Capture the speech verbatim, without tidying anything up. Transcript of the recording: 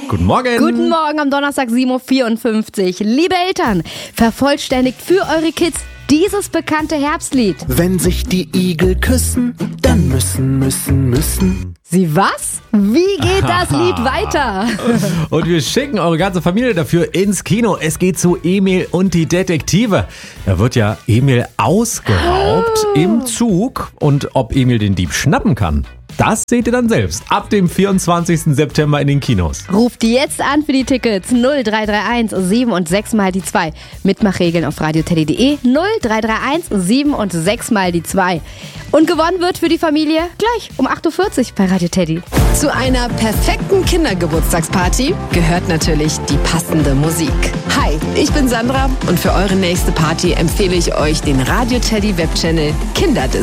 Guten Morgen. Guten Morgen am Donnerstag sieben Uhr vierundfünfzig. Liebe Eltern, vervollständigt für eure Kids dieses bekannte Herbstlied. Wenn sich die Igel küssen, dann müssen, müssen, müssen. Sie was? Wie geht das Lied weiter? Und wir schicken eure ganze Familie dafür ins Kino. Es geht zu Emil und die Detektive. Da wird ja Emil ausgeraubt oh. im Zug. Und ob Emil den Dieb schnappen kann, das seht ihr dann selbst. Ab dem vierundzwanzigsten September in den Kinos. Ruft jetzt an für die Tickets null drei drei eins sieben und sechs mal die zwei. Mitmachregeln auf radioteddy punkt de null drei drei eins sieben und sechs mal die zwei. Und gewonnen wird für die Familie gleich um acht Uhr vierzig bei Radio Teddy. Zu einer perfekten Kindergeburtstagsparty gehört natürlich die passende Musik. Hi, ich bin Sandra und für eure nächste Party empfehle ich euch den Radio Teddy Webchannel Kinderdisco.